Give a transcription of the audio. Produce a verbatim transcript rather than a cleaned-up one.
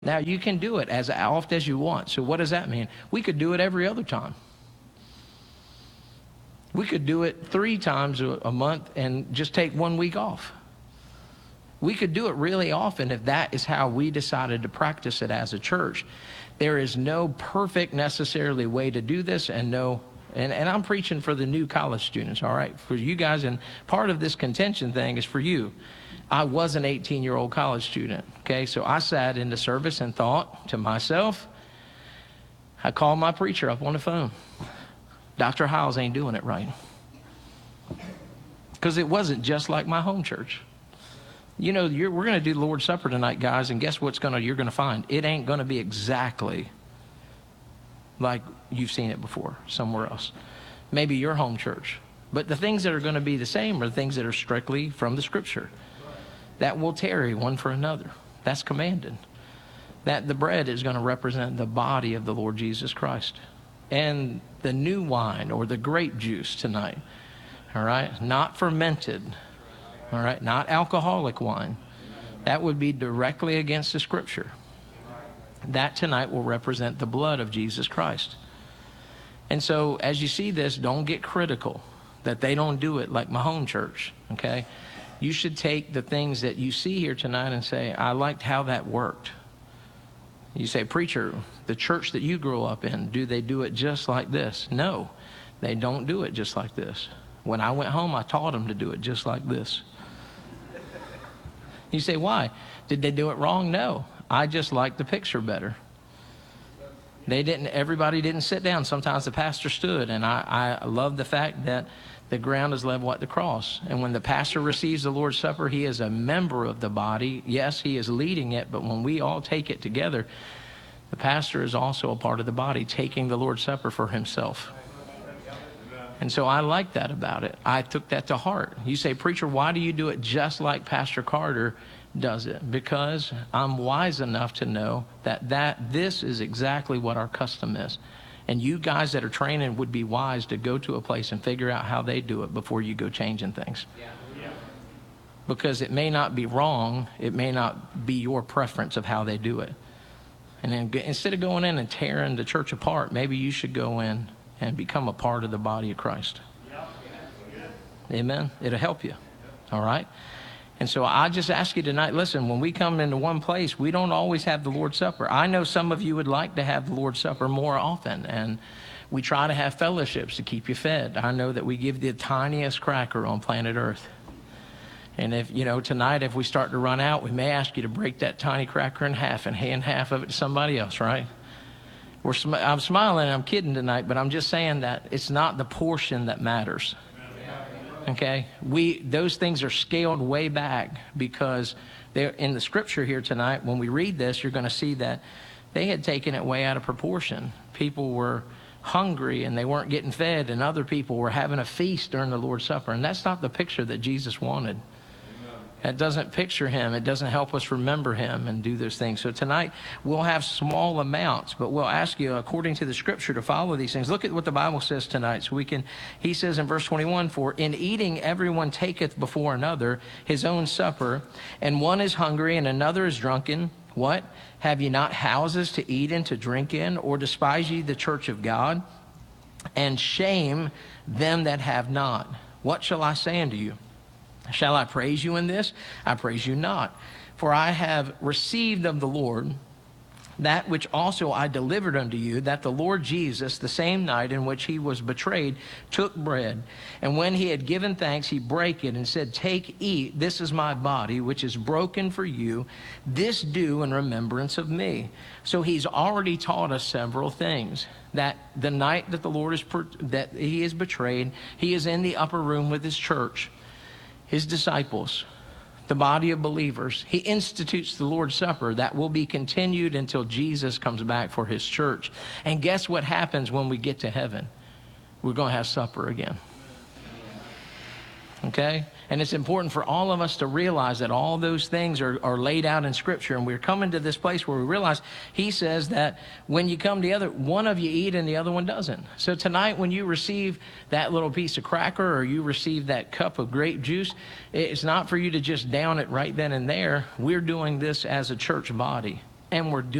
Now, you can do it as often as you want. So what does that mean? We could do it every other time. We could do it three times a month and just take one week off. We could do it really often if that is how we decided to practice it as a church. There is no perfect necessarily way to do this, and no, and, and I'm preaching for the new college students, all right, for you guys, and part of this contention thing is for you. I was an eighteen-year-old college student, okay, so I sat in the service and thought to myself, I called my preacher up on the phone. Doctor Hiles ain't doing it right. Because it wasn't just like my home church. You know, you're, we're going to do the Lord's Supper tonight, guys, and guess what's going to, you're going to find? It ain't going to be exactly like you've seen it before somewhere else. Maybe your home church. But the things that are going to be the same are the things that are strictly from the Scripture. That will tarry one for another. That's commanded. That the bread is going to represent the body of the Lord Jesus Christ. And the new wine or the grape juice tonight, all right, not fermented, all right, not alcoholic wine. That would be directly against the Scripture. That tonight will represent the blood of Jesus Christ. And so as you see this, don't get critical that they don't do it like my home church, okay? You should take the things that you see here tonight and say, I liked how that worked. You say, preacher, the church that you grew up in, do they do it just like this? No, they don't do it just like this. When I went home, I taught them to do it just like this. You say, why? Did they do it wrong? No, I just liked the picture better. They didn't, everybody didn't sit down. Sometimes the pastor stood, and I, I love the fact that the ground is level at the cross. And when the pastor receives the Lord's Supper, he is a member of the body. Yes, he is leading it, but when we all take it together, the pastor is also a part of the body, taking the Lord's Supper for himself. And so I like that about it. I took that to heart. You say, preacher, why do you do it just like Pastor Carter does it? Because I'm wise enough to know that, that this is exactly what our custom is. And you guys that are training would be wise to go to a place and figure out how they do it before you go changing things. Yeah. Yeah. Because it may not be wrong. It may not be your preference of how they do it. And then instead of going in and tearing the church apart, maybe you should go in and become a part of the body of Christ. Yeah. Amen. It'll help you. All right. And so I just ask you tonight, listen, when we come into one place, we don't always have the Lord's Supper. I know some of you would like to have the Lord's Supper more often, and we try to have fellowships to keep you fed. I know that we give the tiniest cracker on planet Earth. And if, you know, tonight, if we start to run out, we may ask you to break that tiny cracker in half and hand half of it to somebody else, right? We're sm- I'm smiling and I'm kidding tonight, but I'm just saying that it's not the portion that matters. Okay, we those things are scaled way back because they're in the Scripture here tonight. When we read this, you're going to see that they had taken it way out of proportion. People were hungry and they weren't getting fed, and other people were having a feast during the Lord's Supper. And that's not the picture that Jesus wanted. It doesn't picture him. It doesn't help us remember him and do those things. So tonight we'll have small amounts, but we'll ask you according to the Scripture to follow these things. Look at what the Bible says tonight. So we can, he says in verse twenty-one, for in eating everyone taketh before another his own supper, and one is hungry and another is drunken. What? Have ye not houses to eat in, to drink in? Or despise ye the church of God? And shame them that have not. What shall I say unto you? Shall I praise you in this? I praise you not. For I have received of the Lord that which also I delivered unto you, that the Lord Jesus, the same night in which he was betrayed, took bread. And when he had given thanks, he brake it and said, take, eat, this is my body, which is broken for you. This do in remembrance of me. So he's already taught us several things. That the night that the Lord is, that he is betrayed, he is in the upper room with his church, his disciples, the body of believers. He institutes the Lord's Supper that will be continued until Jesus comes back for his church. And guess what happens when we get to heaven? We're going to have supper again. Okay? And it's important for all of us to realize that all those things are, are laid out in Scripture. And we're coming to this place where we realize he says that when you come together, one of you eat and the other one doesn't. So tonight when you receive that little piece of cracker or you receive that cup of grape juice, it's not for you to just down it right then and there. We're doing this as a church body. and we're